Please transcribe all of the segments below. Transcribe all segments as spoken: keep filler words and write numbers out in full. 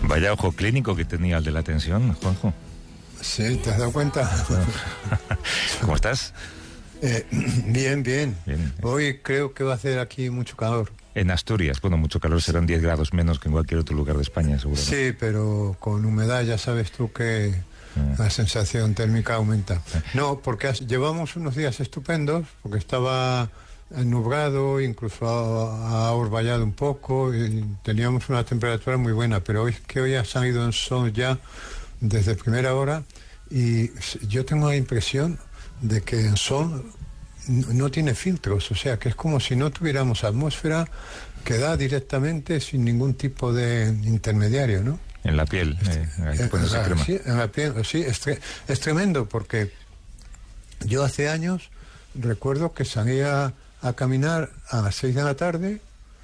Vaya ojo clínico que tenía el de la tensión, Juanjo. Sí, ¿te has dado cuenta? ¿Cómo estás? Eh, bien, bien, bien. Hoy creo que va a hacer aquí mucho calor. En Asturias, bueno, mucho calor, serán diez grados menos que en cualquier otro lugar de España, seguro. Sí, pero con humedad ya sabes tú que ah. la sensación térmica aumenta. Ah. No, porque llevamos unos días estupendos, porque estaba nublado, incluso ha, ha orvallado un poco, y teníamos una temperatura muy buena, pero hoy que hoy ha salido el sol ya desde primera hora, y yo tengo la impresión de que el sol no tiene filtros, o sea que es como si no tuviéramos atmósfera, que da directamente sin ningún tipo de intermediario, ¿no? En la piel, eh, ahí eh, pones eh, crema. Sí, en la piel, sí, es, tre es tremendo, porque yo hace años recuerdo que salía a caminar a las seis de la tarde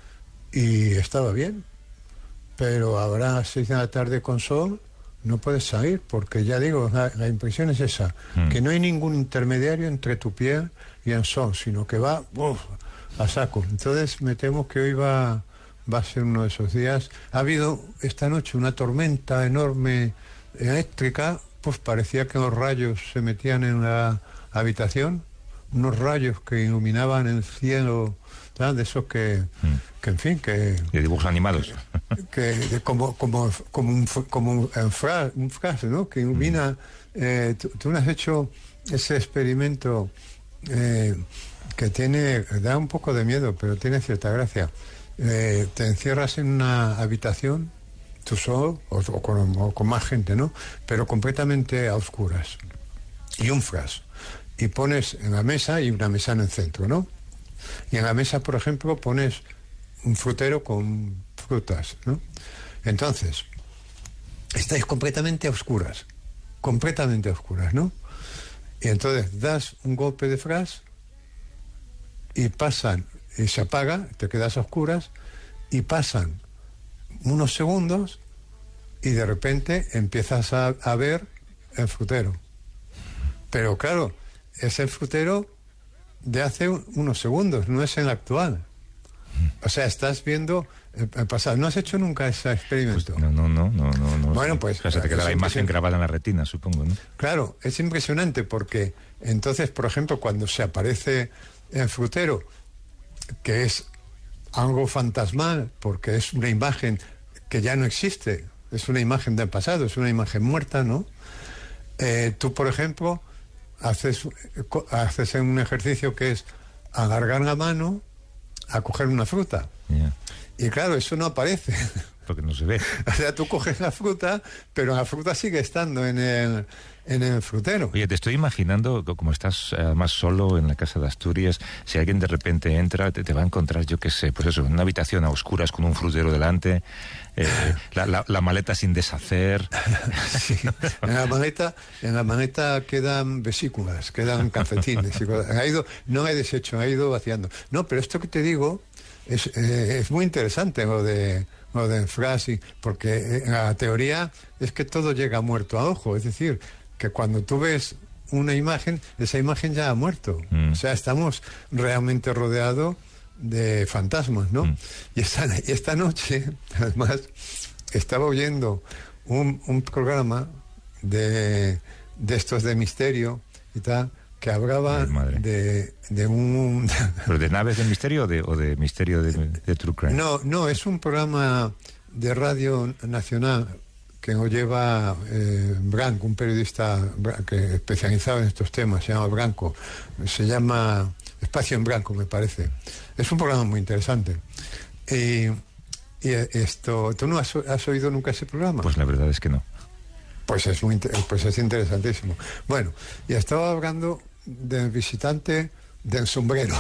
y estaba bien, pero ahora a las seis de la tarde con sol no puedes salir, porque ya digo, la, la impresión es esa, mm. que no hay ningún intermediario entre tu piel y el sol, sino que va uf, a saco. Entonces me temo que hoy va, va a ser uno de esos días. Ha habido esta noche una tormenta enorme eléctrica, pues parecía que los rayos se metían en la habitación, unos rayos que iluminaban el cielo, ¿sabes? De esos que, mm. que en fin, que... De dibujos animados. Que de, como, como, como un, como un, fra, un frase, ¿no? Que ilumina... Mm. Eh, tú, tú no has hecho ese experimento eh, que tiene... Da un poco de miedo, pero tiene cierta gracia. Eh, te encierras en una habitación, tú solo, o, o, con, o con más gente, ¿no? Pero completamente a oscuras. Y un fras. Y pones en la mesa, y una mesa en el centro, ¿no? Y en la mesa, por ejemplo, pones un frutero con frutas, ¿no? Entonces, estáis completamente a oscuras, completamente a oscuras, ¿no? Y entonces das un golpe de fras y pasan, y se apaga, te quedas a oscuras, y pasan unos segundos y de repente empiezas a, a ver el frutero. Pero claro, es el frutero de hace un, unos segundos, no es el actual. O sea, estás viendo el, el pasado. ¿No has hecho nunca ese experimento? Pues no, no, no, no, no, no. Bueno, pues... O sea, se te queda la imagen grabada en la retina, supongo, ¿no? Claro, es impresionante porque entonces, por ejemplo, cuando se aparece el frutero, que es algo fantasmal, porque es una imagen que ya no existe, es una imagen del pasado, es una imagen muerta, ¿no? Eh, tú, por ejemplo, haces, haces un ejercicio que es alargar la mano a coger una fruta. Yeah. Y claro, eso no aparece. Porque no se ve. O sea, tú coges la fruta, pero la fruta sigue estando en el, en el frutero. Oye, te estoy imaginando, como estás además solo en la casa de Asturias, si alguien de repente entra, te, te va a encontrar, yo qué sé, pues eso, en una habitación a oscuras con un frutero delante, eh, la, la, la maleta sin deshacer. Sí, en la maleta, en la maleta quedan vesículas, quedan cafetines. Ha ido, no he deshecho, ha ido vaciando. No, pero esto que te digo es, eh, es muy interesante, lo de... o de frase, porque la teoría es que todo llega muerto a ojo, es decir, que cuando tú ves una imagen, esa imagen ya ha muerto. Mm. O sea, estamos realmente rodeados de fantasmas, ¿no? Mm. Y, esta, y esta noche, además, estaba oyendo un, un programa de, de estos de misterio y tal, que hablaba de, de un... ¿Pero de naves de misterio o de, o de misterio de, de True Crime? No, no, es un programa de radio nacional que lo lleva eh, Branco, un periodista que especializado en estos temas, se llama Branco, se llama Espacio en Blanco, me parece. Es un programa muy interesante. Y, y esto, ¿tú no has, has oído nunca ese programa? Pues la verdad es que no. Pues es, muy, pues es interesantísimo. Bueno, y estaba hablando del visitante del sombrero,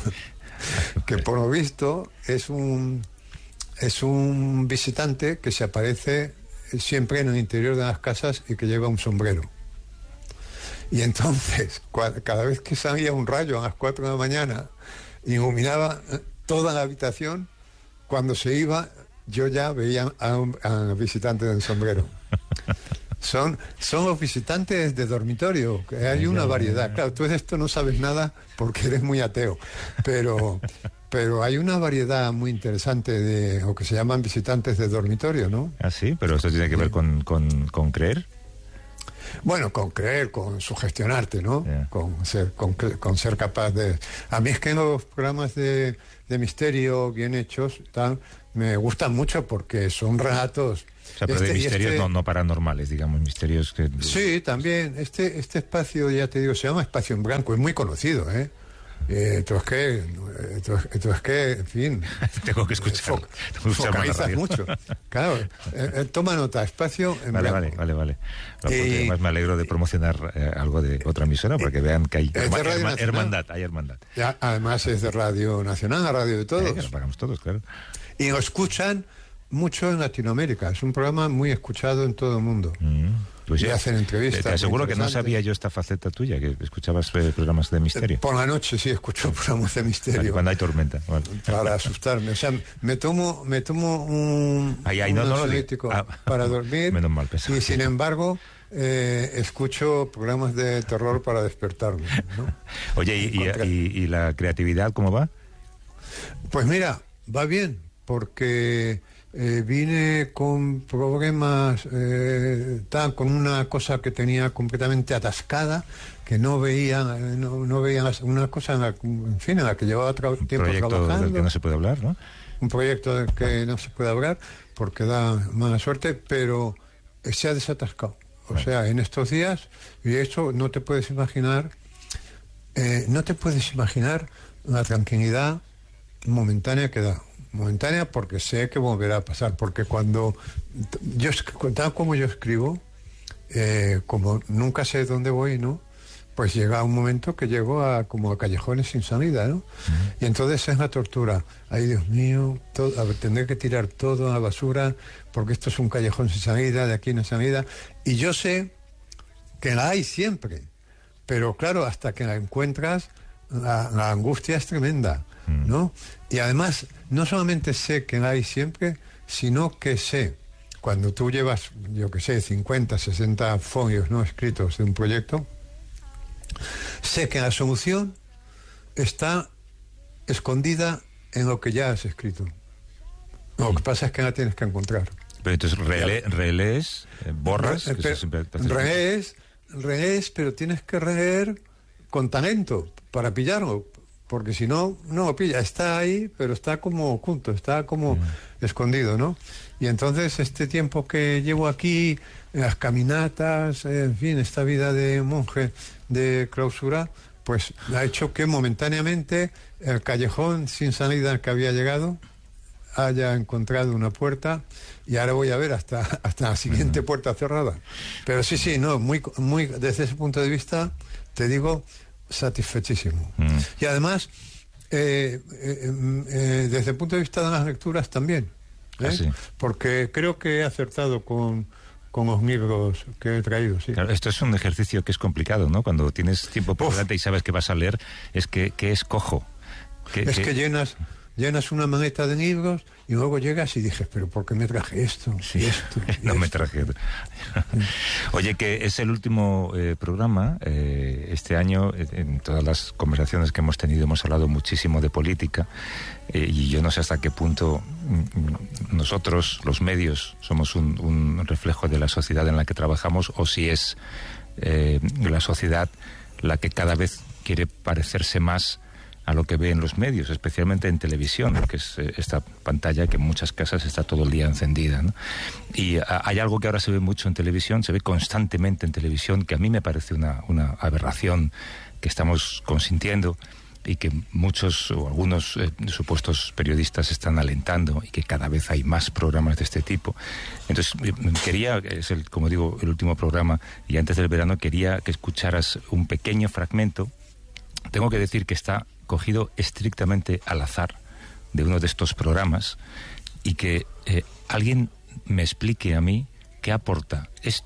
que por lo visto es un es un visitante que se aparece siempre en el interior de las casas y que lleva un sombrero. Y entonces, cada vez que salía un rayo a las cuatro de la mañana, iluminaba toda la habitación. Cuando se iba, yo ya veía al visitante del sombrero. Son, son los visitantes de dormitorio, que hay una variedad. Claro, tú de esto no sabes nada porque eres muy ateo, pero, pero hay una variedad muy interesante de lo que se llaman visitantes de dormitorio, ¿no? Ah, sí, pero esto tiene que ver con, con, con creer. Bueno, con creer, con sugestionarte, ¿no? Yeah. Con ser, con, con ser capaz de... A mí es que los programas de, de misterio bien hechos tal, me gustan mucho porque son relatos... O sea, pero este, de misterios este... no, no paranormales, digamos, misterios que... Sí, también. Este, este espacio, ya te digo, se llama Espacio en Blanco, es muy conocido, ¿eh? Eh, tú es que, eh, tú, tú es que, en fin... Tengo que escuchar. Fo focalizas mucho. Claro, eh, eh, toma nota, Espacio en vale, Blanco. Vale, vale, vale. Porque y... además me alegro de promocionar eh, algo de otra emisora, para que vean que hay herma herma hermandad, hay hermandad. Ya, además es de Radio Nacional, Radio de Todos. Eh, que lo pagamos todos, claro. Y lo escuchan mucho en Latinoamérica. Es un programa muy escuchado en todo el mundo. Mm. Pues y ya, hacen entrevistas. Te aseguro que no sabía yo esta faceta tuya, que escuchabas eh, programas de misterio. Por la noche sí escucho programas de misterio. Vale, cuando hay tormenta. Vale. Para asustarme. O sea, me tomo, me tomo un, ay, ay, un no, no ansiolítico ah, para dormir. Menos mal, y sin embargo, eh, escucho programas de terror para despertarme, ¿no? Oye, ¿y, y, y, ¿y la creatividad cómo va? Pues mira, va bien, porque... Eh, vine con problemas, eh, tal, con una cosa que tenía completamente atascada, que no veía, eh, no, no veía una cosa en la, en fin, en la que llevaba tra un tiempo proyecto trabajando. Del que no se puede hablar, ¿no? Un proyecto del que no se puede hablar porque da mala suerte, pero se ha desatascado. O bueno. sea, en estos días, y eso no te puedes imaginar, eh, no te puedes imaginar la tranquilidad momentánea que da. Momentánea porque sé que volverá a pasar, porque cuando yo, tal como yo escribo, eh, como nunca sé dónde voy, ¿no? Pues llega un momento que llego a como a callejones sin salida, ¿no? Uh-huh. Y entonces es la tortura. Ay, Dios mío, todo, a ver, tendré que tirar todo a la basura porque esto es un callejón sin salida, de aquí no hay salida. Y yo sé que la hay siempre, pero claro, hasta que la encuentras, la, la angustia es tremenda, ¿no? Y además, no solamente sé que la hay siempre, sino que sé, cuando tú llevas, yo que sé, cincuenta, sesenta folios no escritos de un proyecto, sé que la solución está escondida en lo que ya has escrito. Lo que pasa es que la tienes que encontrar. Pero entonces rele relees, eh, borras... Re pero, siempre relees, relees, pero tienes que releer con talento para pillarlo. Porque si no, no lo pilla. Está ahí, pero está como oculto, está como mm. escondido, ¿no? Y entonces este tiempo que llevo aquí, las caminatas, en fin, esta vida de monje de clausura, pues ha hecho que momentáneamente el callejón sin salida al que había llegado haya encontrado una puerta y ahora voy a ver hasta, hasta la siguiente mm. puerta cerrada. Pero sí, sí, no, muy, muy, desde ese punto de vista, te digo... satisfechísimo. Mm. Y además, eh, eh, eh, desde el punto de vista de las lecturas también, ¿eh? Ah, sí. Porque creo que he acertado con, con los libros que he traído. Sí. Claro, esto es un ejercicio que es complicado, ¿no? Cuando tienes tiempo por delante y sabes que vas a leer, es que, que escojo. Que, es que, que llenas... llenas una maleta de libros y luego llegas y dices, pero ¿por qué me traje esto? Sí, y esto y no esto. me traje. Oye, que es el último eh, programa. Eh, este año, en todas las conversaciones que hemos tenido, hemos hablado muchísimo de política. Eh, y yo no sé hasta qué punto mm, nosotros, los medios, somos un, un reflejo de la sociedad en la que trabajamos, o si es eh, la sociedad la que cada vez quiere parecerse más a lo que ve en los medios, especialmente en televisión, que es eh, esta pantalla que en muchas casas está todo el día encendida, ¿no? Y a, hay algo que ahora se ve mucho en televisión, se ve constantemente en televisión, que a mí me parece una, una aberración que estamos consintiendo y que muchos o algunos eh, supuestos periodistas están alentando, y que cada vez hay más programas de este tipo. Entonces, eh, quería, es el, como digo, el último programa, y antes del verano quería que escucharas un pequeño fragmento. Tengo que decir que está cogido estrictamente al azar de uno de estos programas, y que eh, alguien me explique a mí qué aporta esto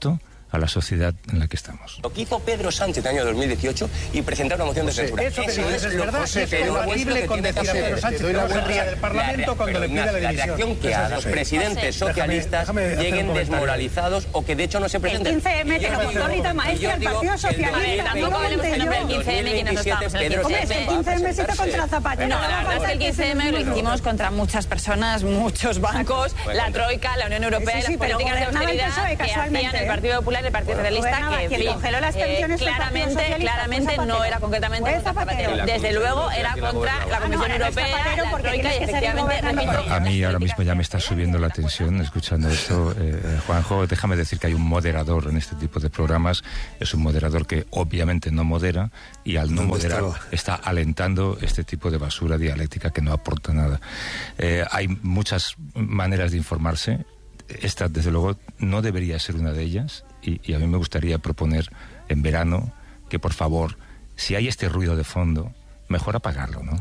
a la sociedad en la que estamos. Lo que hizo Pedro Sánchez en el año dos mil dieciocho y presentar una moción de censura. Eso que Eso dices es verdad, José, es pero compatible con decir a Pedro Sánchez que no se ría del Parlamento cuando le pide la La dimisión. reacción que a los presidentes socialistas déjame- déjame hacer lleguen un comentario. desmoralizados o que de hecho no se presenten. El quince eme te lo contó Rita Maestre al Partido Socialista. Tampoco hablemos en nombre del quince eme, que nosotros estamos en el Pedro Hombre, es que el quince eme se hizo contra Zapatero. No, la verdad es que el quince eme lo hicimos contra muchas personas, muchos bancos, la Troika, la Unión Europea Sí, sí, y las pero políticas de gobernaba el P S O E austeridad que casualmente, hacían el ¿eh? Partido Popular y el Partido Socialista, Gobernaba que quien en fin, congeló las eh, pensiones fue el Partido claramente, Socialista, claramente fue no Zapatero. era concretamente Fue contra Zapatero. Zapatero. Desde luego era contra la Comisión Ah, no, Europea, Zapatero, la porque Troika y tienes que seguir efectivamente, gobernando repito, A mí ahora mismo ya me está subiendo la tensión escuchando esto. Eh, Juanjo, déjame decir que hay un moderador en este tipo de programas. Es un moderador que obviamente no modera y al no ¿Dónde moderar estaba? está alentando este tipo de basura dialéctica que no aporta nada. Eh, hay muchas maneras de informarse. Esta, desde luego, no debería ser una de ellas y, y a mí me gustaría proponer en verano que, por favor, si hay este ruido de fondo, mejor apagarlo, ¿no?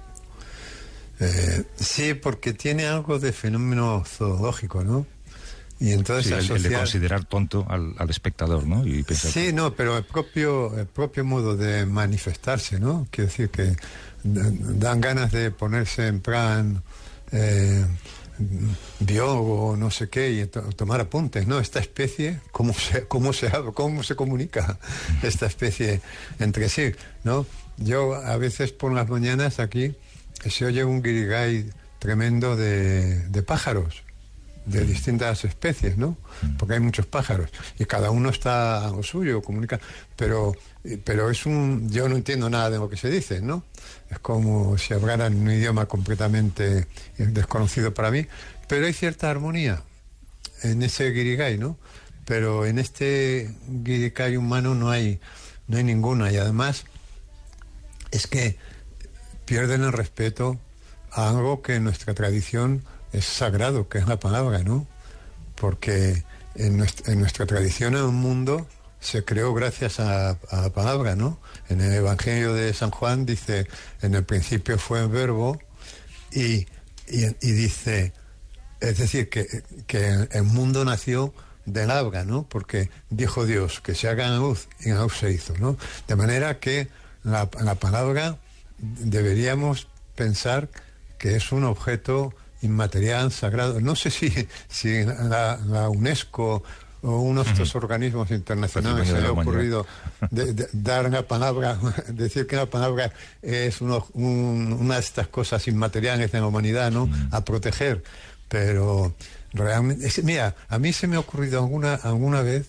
Eh, sí, porque tiene algo de fenómeno zoológico, ¿no? Y entonces Sí, el, el de asociar- considerar tonto al, al espectador, ¿no? Y pensar, Sí, no, pero el propio, el propio modo de manifestarse, ¿no? Quiero decir que d- dan ganas de ponerse en plan eh, biólogo, no sé qué, y to- tomar apuntes, ¿no? Esta especie, ¿cómo se, cómo se habla, cómo se comunica esta especie entre sí, ¿no? Yo a veces por las mañanas aquí se oye un guirigay tremendo de, de pájaros, de distintas especies, ¿no? Porque hay muchos pájaros y cada uno está a lo suyo, comunica, pero pero es un, yo no entiendo nada de lo que se dice, ¿no? Es como si hablaran un idioma completamente desconocido para mí, pero hay cierta armonía en ese guirigay, ¿no? Pero en este guirigay humano no hay no hay ninguna, y además es que pierden el respeto a algo que en nuestra tradición es sagrado, que es la palabra, ¿no? Porque en nuestra, en nuestra tradición en el mundo se creó gracias a, a la palabra, ¿no? En el Evangelio de San Juan dice, en el principio fue el verbo, y, y, y dice, es decir, que, que el mundo nació del habla, ¿no? Porque dijo Dios, que se haga la luz, y la luz se hizo, ¿no? De manera que la, la palabra deberíamos pensar que es un objeto inmaterial, sagrado. No sé si, si la, la UNESCO o uno de estos uh-huh. organismos internacionales se le ha ocurrido de, de, dar una palabra, decir que la palabra es uno, un, una de estas cosas inmateriales de la humanidad, ¿no? Uh-huh. A proteger. Pero realmente, es, mira, a mí se me ha ocurrido alguna, alguna vez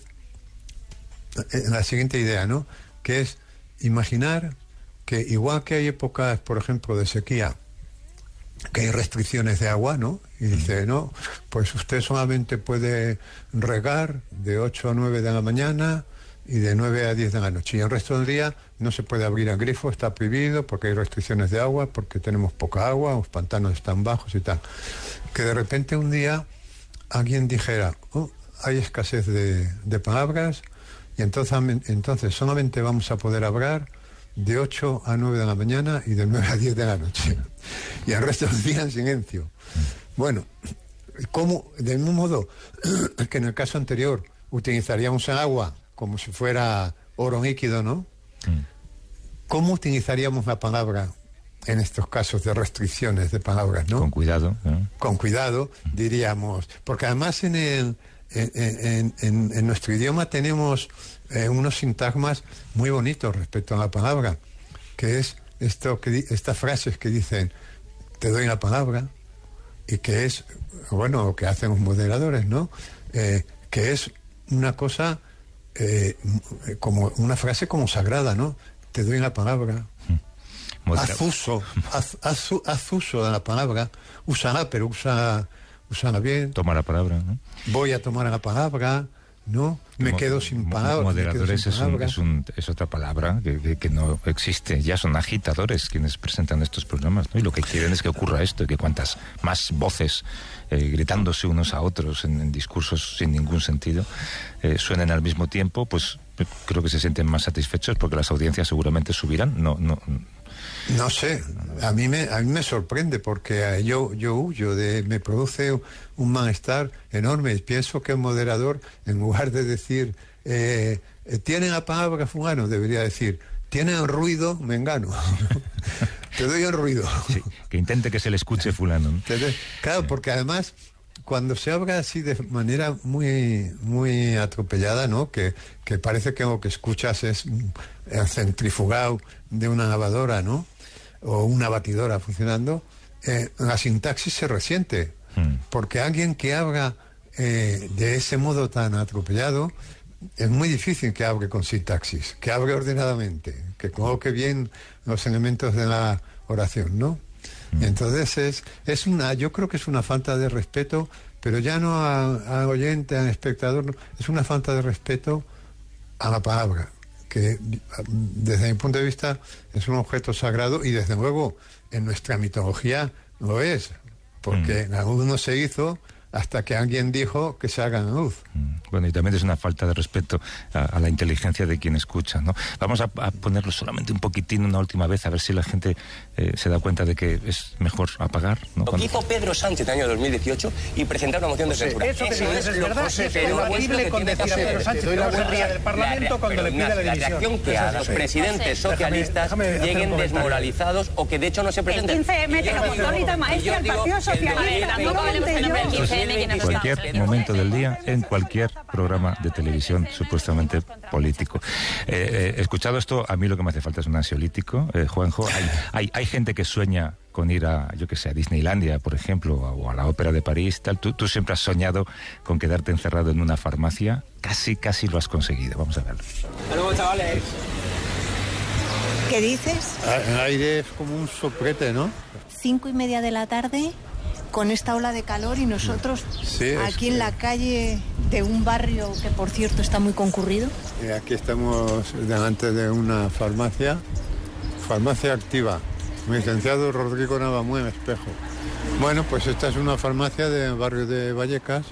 la siguiente idea, ¿no? Que es imaginar que igual que hay épocas, por ejemplo, de sequía, que hay restricciones de agua, ¿no? Y dice, no, pues usted solamente puede regar de ocho a nueve de la mañana y de nueve a diez de la noche. Y el resto del día no se puede abrir el grifo, está prohibido porque hay restricciones de agua, porque tenemos poca agua, los pantanos están bajos y tal. Que de repente un día alguien dijera, oh, hay escasez de, de palabras y entonces, entonces solamente vamos a poder hablar de ocho a nueve de la mañana y de nueve a diez de la noche. Y el resto del día en silencio. Bueno, ¿cómo? Del mismo modo que en el caso anterior utilizaríamos el agua como si fuera oro líquido, ¿no? ¿Cómo utilizaríamos la palabra en estos casos de restricciones de palabras, ¿no? Con cuidado, ¿no? Con cuidado, diríamos. Porque además en el en, en, en, en nuestro idioma tenemos eh, unos sintagmas muy bonitos respecto a la palabra, que es esto que estas frases que dicen te doy la palabra, y que es, bueno, lo que hacen los moderadores, ¿no? Eh, que es una cosa eh, como una frase como sagrada, ¿no? Te doy la palabra. Modera- haz uso, haz, haz, haz uso de la palabra, úsala, pero usa, úsala bien. Toma la palabra, ¿no? Voy a tomar la palabra, ¿no? Me Mo- quedo sin palabras. Moderadores sin es, un, palabras. es, un, es otra palabra que, que, que no existe. Ya son agitadores quienes presentan estos programas, ¿no? Y lo que quieren es que ocurra esto, que cuantas más voces eh, gritándose unos a otros en, en discursos sin ningún sentido eh, suenen al mismo tiempo, pues creo que se sienten más satisfechos porque las audiencias seguramente subirán. No, no. No sé, a mí me a mí me sorprende porque yo yo huyo de, me produce un malestar enorme. Pienso que el moderador, en lugar de decir eh, eh, tienen a palabra fulano, debería decir, tienen ruido mengano. Te doy el ruido. Sí, que intente que se le escuche fulano, ¿no? Claro, porque además, cuando se habla así de manera muy muy atropellada, ¿no? Que, que parece que lo que escuchas es el centrifugado de una lavadora, ¿no? O una batidora funcionando, eh, la sintaxis se resiente. Hmm. Porque alguien que habla eh, de ese modo tan atropellado, es muy difícil que hable con sintaxis, que hable ordenadamente, que coloque bien los elementos de la oración, ¿no? Mm. Entonces es, es una, yo creo que es una falta de respeto, pero ya no al oyente, al espectador, no, es una falta de respeto a la palabra, que desde mi punto de vista es un objeto sagrado y desde luego en nuestra mitología lo es, porque mm. la luz no se hizo hasta que alguien dijo que se haga luz. Bueno, y también es una falta de respeto a, a la inteligencia de quien escucha, ¿no? Vamos a, a ponerlo solamente un poquitín una última vez, a ver si la gente eh, se da cuenta de que es mejor apagar, ¿no? Lo que hizo Pedro Sánchez en el año dos mil dieciocho y presentar una moción de censura. Eso que dices es verdad, es compatible con decir a Pedro Sánchez que no se ría del Parlamento cuando le pide la dimisión. La reacción que a los presidentes socialistas lleguen desmoralizados o que de hecho no se presenten. El quince eme que lo montó Rita Maestre, el Partido Socialista. En cualquier momento del día, en cualquier programa de televisión supuestamente político. Eh, eh, escuchado esto, a mí lo que me hace falta es un ansiolítico, eh, Juanjo. Hay, hay, hay gente que sueña con ir a, yo que sé, a Disneylandia, por ejemplo, o a la Ópera de París, tal. Tú, tú siempre has soñado con quedarte encerrado en una farmacia. Casi, casi lo has conseguido. Vamos a verlo. Hasta luego, chavales. ¿Qué dices? El aire es como un soplete, ¿no? Cinco y media de la tarde, con esta ola de calor y nosotros sí, aquí en la calle de un barrio que, por cierto, está muy concurrido. Y aquí estamos delante de una farmacia, farmacia activa, licenciado Rodrigo Navamuen Espejo. Bueno, pues esta es una farmacia del barrio de Vallecas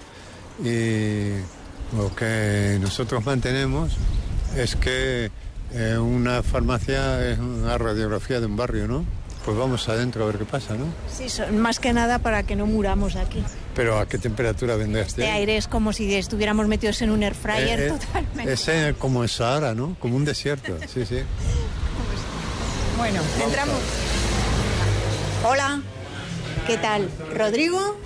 y lo que nosotros mantenemos es que eh, una farmacia es una radiografía de un barrio, ¿no? Pues vamos adentro a ver qué pasa, ¿no? Sí, son, más que nada para que no muramos aquí. ¿Pero a qué temperatura vendrá este? Este aire es como si estuviéramos metidos en un air fryer, eh, eh, totalmente. Es eh, como el Sahara, ¿no? Como un desierto, sí, sí. Bueno, entramos. Hola, ¿qué tal? ¿Rodrigo?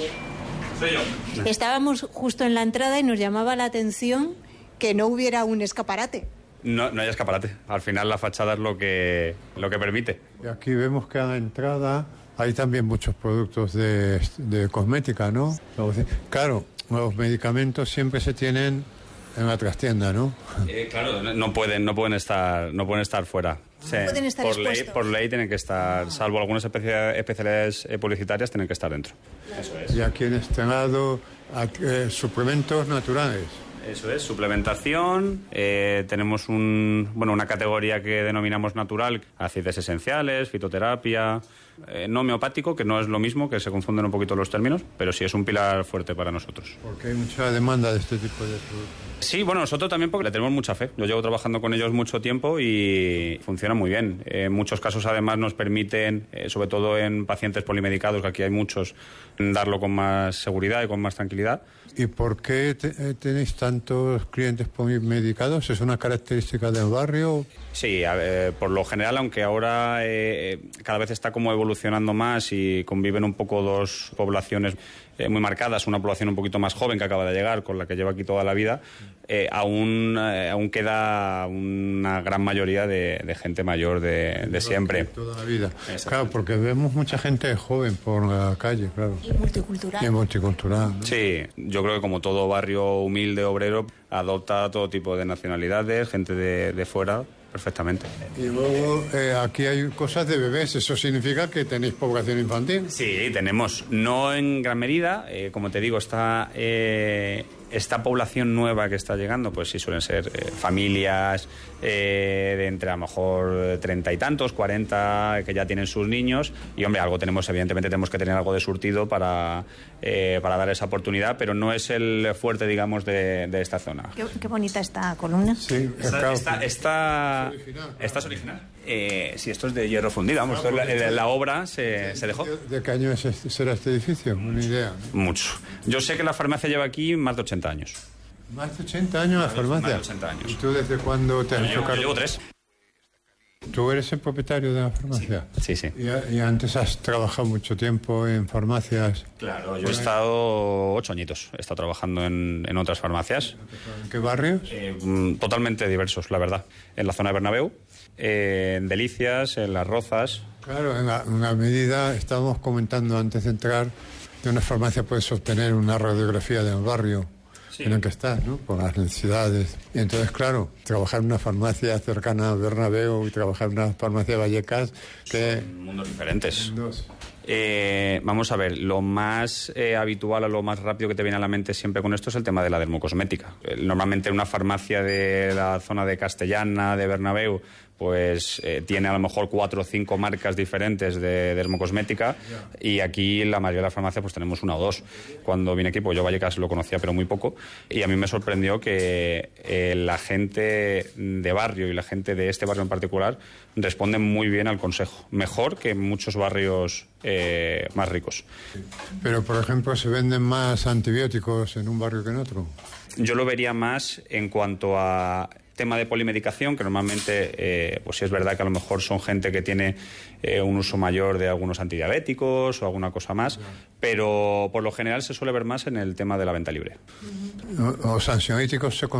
Soy yo. Estábamos justo en la entrada y nos llamaba la atención que no hubiera un escaparate. No, no hay escaparate. Al final la fachada es lo que, lo que permite. Y aquí vemos que a la entrada hay también muchos productos de, de cosmética, ¿no? Claro, los medicamentos siempre se tienen en la trastienda, ¿no? Eh, claro, no pueden, no pueden estar, no pueden estar fuera. Sí, no pueden estar por ley, expuestos. por ley tienen que estar, salvo algunas especialidades publicitarias, tienen que estar dentro. Eso es. Y aquí en este lado, eh, suplementos naturales. Eso es, suplementación, eh, tenemos un, bueno, una categoría que denominamos natural, aceites esenciales, fitoterapia, eh, no homeopático, que no es lo mismo, que se confunden un poquito los términos, pero sí es un pilar fuerte para nosotros. Porque hay mucha demanda de este tipo de productos. Sí, bueno, nosotros también porque le tenemos mucha fe. Yo llevo trabajando con ellos mucho tiempo y funciona muy bien. En muchos casos además nos permiten, eh, sobre todo en pacientes polimedicados, que aquí hay muchos, darlo con más seguridad y con más tranquilidad. ¿Y por qué te, tenéis tantos clientes polimedicados? ¿Es una característica del barrio? Sí, eh, por lo general, aunque ahora eh, cada vez está como evolucionando más y conviven un poco dos poblaciones eh, muy marcadas, una población un poquito más joven que acaba de llegar, con la que lleva aquí toda la vida, eh, aún, eh, aún queda una gran mayoría de, de gente mayor de, de siempre. Toda la vida. Claro, porque vemos mucha gente joven por la calle, claro. Y multicultural. Y multicultural, ¿no? Sí, yo creo que como todo barrio humilde, obrero, adopta todo tipo de nacionalidades, gente de, de fuera, perfectamente. Y luego eh, aquí hay cosas de bebés, ¿eso significa que tenéis población infantil? Sí, tenemos, no en gran medida, eh, como te digo, está eh, esta población nueva que está llegando, pues sí suelen ser eh, familias eh, de entre a lo mejor treinta y tantos, cuarenta, que ya tienen sus niños, y hombre, algo tenemos, evidentemente tenemos que tener algo de surtido para, eh, para dar esa oportunidad, pero no es el fuerte, digamos, de, de esta zona. Qué, qué bonita esta columna. Sí, esta, esta, esta, esta es original. Eh, sí, esto es de hierro fundido, vamos, esto es la, la, la obra se, se dejó. ¿De qué año es este, será este edificio? Una idea, ¿no? Mucho. Yo sé que la farmacia lleva aquí más de ochenta años. Más de ochenta años en la farmacia. Más de ochenta años. ¿Y tú desde cuándo te has hecho cargo? Llevo tres. ¿Tú eres el propietario de la farmacia? Sí, sí. sí. ¿Y, y antes has trabajado mucho tiempo en farmacias? Claro, yo he estado ocho añitos. He estado trabajando en, en otras farmacias. ¿En qué barrios? Eh, totalmente diversos, la verdad. En la zona de Bernabéu, eh, en Delicias, en Las Rozas. Claro, en la, en la medida, estábamos comentando antes de entrar, de una farmacia puedes obtener una radiografía del barrio. Sí. En el que estás, ¿no? Por las necesidades. Y entonces, claro, trabajar en una farmacia cercana a Bernabéu y trabajar en una farmacia de Vallecas, que... Son mundos diferentes. Eh, vamos a ver, lo más eh, habitual o lo más rápido que te viene a la mente siempre con esto es el tema de la dermocosmética. Normalmente una farmacia de la zona de Castellana, de Bernabéu, pues eh, tiene a lo mejor cuatro o cinco marcas diferentes de dermocosmética y aquí la mayoría de las farmacias pues tenemos una o dos. Cuando vine aquí, pues yo Vallecas lo conocía pero muy poco y a mí me sorprendió que eh, la gente de barrio y la gente de este barrio en particular responden muy bien al consejo, mejor que en muchos barrios eh, más ricos. Pero, por ejemplo, ¿se venden más antibióticos en un barrio que en otro? Yo lo vería más en cuanto a tema de polimedicación, que normalmente, eh, pues sí es verdad que a lo mejor son gente que tiene eh, un uso mayor de algunos antidiabéticos o alguna cosa más, pero por lo general se suele ver más en el tema de la venta libre. ¿Los ansiolíticos se